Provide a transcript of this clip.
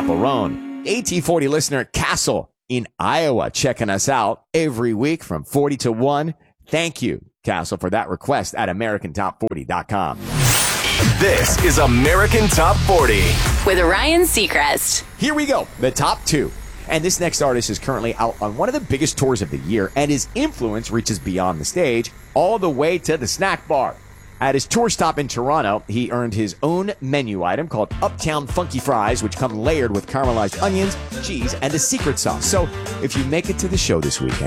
Chaperone. AT40 listener Castle in Iowa checking us out every week from 40 to 1. Thank you, Castle, for that request at AmericanTop40.com. This is American Top 40 with Ryan Seacrest. Here we go, the top 2. And this next artist is currently out on one of the biggest tours of the year, and his influence reaches beyond the stage, all the way to the snack bar. At his tour stop in Toronto, he earned his own menu item called Uptown Funky Fries, which come layered with caramelized onions, cheese, and a secret sauce. So if you make it to the show this weekend,